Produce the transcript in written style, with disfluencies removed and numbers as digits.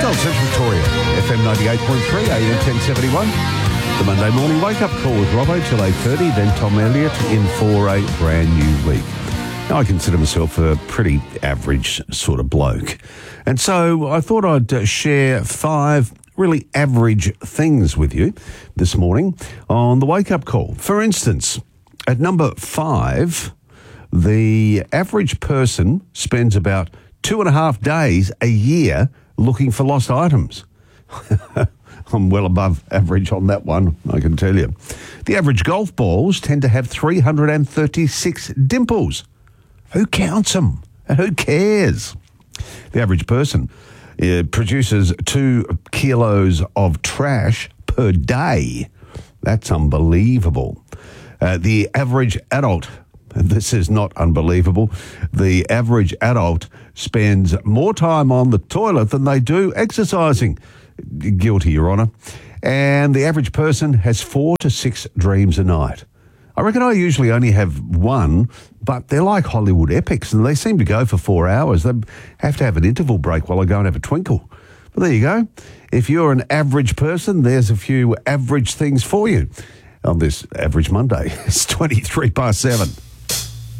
Gold Central Victoria, FM 98.3, AM 1071. The Monday morning wake-up call with Robbo till 8:30, then Tom Elliott in for a brand new week. Now, I consider myself a pretty average sort of bloke. And so I thought I'd share 5 really average things with you this morning on the wake-up call. For instance, at number 5, the average person spends about 2.5 days a year looking for lost items. I'm well above average on that one, I can tell you. The average golf balls tend to have 336 dimples. Who counts them? And who cares? The average person produces 2 kilos of trash per day. That's unbelievable. The average adult, this is not unbelievable, the average adult spends more time on the toilet than they do exercising. Guilty, Your Honour. And the average person has 4 to 6 dreams a night. I reckon I usually only have one, but they're like Hollywood epics and they seem to go for 4 hours. They have to have an interval break while I go and have a twinkle. But there you go. If you're an average person, there's a few average things for you on this average Monday. It's 23 past 7.